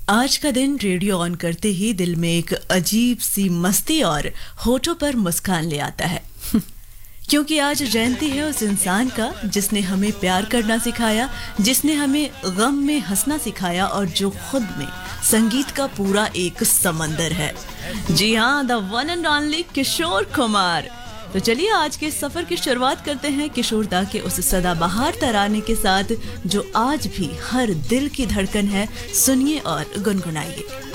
आज का दिन रेडियो ऑन करते ही दिल में एक अजीब सी मस्ती और होठों पर मुस्कान ले आता है क्योंकि आज जयंती है उस इंसान का जिसने हमें प्यार करना सिखाया, जिसने हमें गम में हंसना सिखाया और जो खुद में संगीत का पूरा एक समंदर है। जी हाँ, the one and only Kishore Kumar. तो चलिए आज के सफर की शुरुआत करते हैं किशोरदा के उस सदाबहार तराने के साथ जो आज भी हर दिल की धड़कन है। सुनिए और गुनगुनाइए।